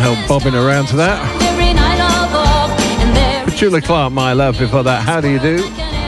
help bobbing around to that. Petula Clark, My Love, before that. How do you do?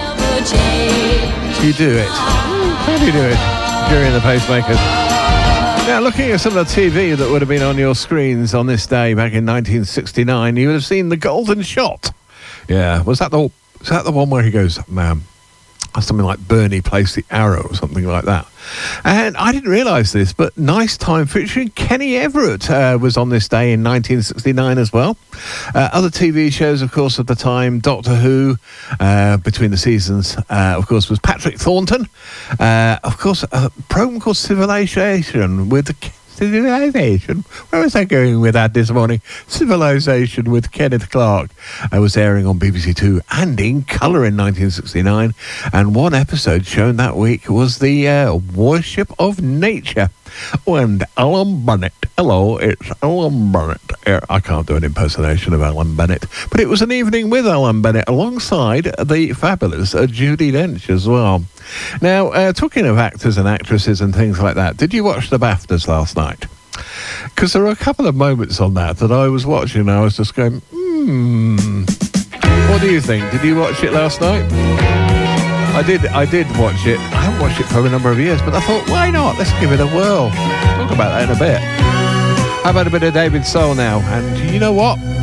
You do it. How do you do it? During the Pacemakers. Now, looking at some of the TV that would have been on your screens on this day back in 1969, you would have seen The Golden Shot. Yeah, was that the one where he goes, something like Bernie placed the arrow or something like that? And I didn't realise this, but Nice Time featuring Kenny Everett was on this day in 1969 as well. Other TV shows, of course, of the time, Doctor Who, between the seasons, of course, was Patrick Thornton. Of course, a program called Civilization with the... Civilization. Where was I going with that this morning? Civilization with Kenneth Clark. I was airing on BBC Two and in colour in 1969. And one episode shown that week was the Worship of Nature. And Alan Bennett. Hello, it's Alan Bennett. I can't do an impersonation of Alan Bennett. But it was an evening with Alan Bennett alongside the fabulous Judi Dench as well. Now, talking of actors and actresses and things like that, did you watch the BAFTAs last night? Because there were a couple of moments on that I was watching and I was just going, What do you think? Did you watch it last night? I did watch it. I haven't watched it for a number of years, but I thought, why not? Let's give it a whirl. Talk about that in a bit. How about a bit of David Soul now? And you know what?